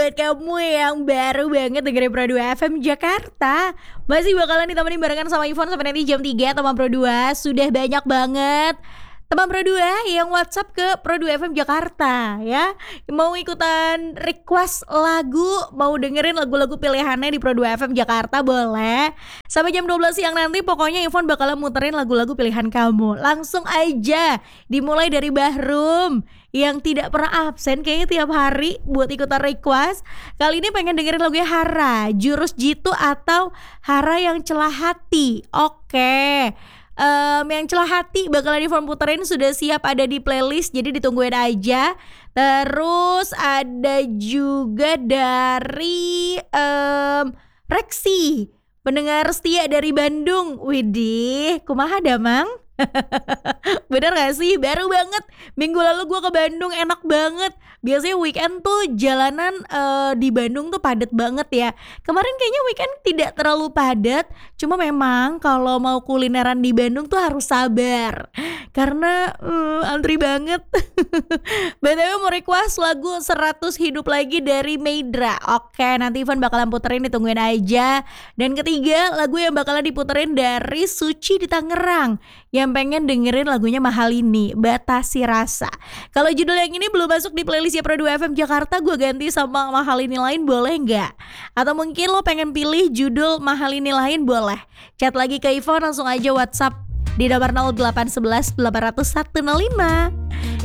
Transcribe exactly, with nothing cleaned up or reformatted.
buat kamu yang baru banget dengerin Pro dua F M Jakarta. Masih bakalan ditemenin barengan sama Ivon sampai nanti jam tiga. Teman Pro dua sudah banyak banget teman Pro dua yang WhatsApp ke Pro dua F M Jakarta ya. Mau ikutan request lagu, mau dengerin lagu-lagu pilihannya di Pro dua F M Jakarta boleh. Sampai jam dua belas siang nanti pokoknya Ivon bakalan muterin lagu-lagu pilihan kamu. Langsung aja dimulai dari Bahrum yang tidak pernah absen kayaknya tiap hari buat ikutan request. Kali ini pengen dengerin lagunya Hara, Jurus Jitu atau Hara yang Celah Hati. Oke. Um, yang Celah Hati bakalan Ivon puterin, sudah siap ada di playlist, jadi ditungguin aja. Terus ada juga dari um, Reksi, pendengar setia dari Bandung. Widih, kumaha damang? Bener gak sih? Baru banget minggu lalu gue ke Bandung, enak banget. Biasanya weekend tuh jalanan uh, di Bandung tuh padat banget ya. Kemarin kayaknya weekend tidak terlalu padat. Cuma memang kalau mau kulineran di Bandung tuh harus sabar karena uh, antri banget. B T W mau request lagu seratus Hidup Lagi dari Meidra. Oke, nanti Ivan bakalan puterin, ditungguin aja. Dan ketiga, lagu yang bakalan diputerin dari Suci di Tangerang yang pengen dengerin lagunya Mahal Ini, Batasi Rasa. Kalau judul yang ini belum masuk di playlist ya Pro dua F M Jakarta, gue ganti sama Mahal Ini lain boleh nggak? Atau mungkin lo pengen pilih judul Mahal Ini lain boleh. Chat lagi ke Ivon, langsung aja WhatsApp di nomor nol delapan satu satu delapan nol nol satu nol lima.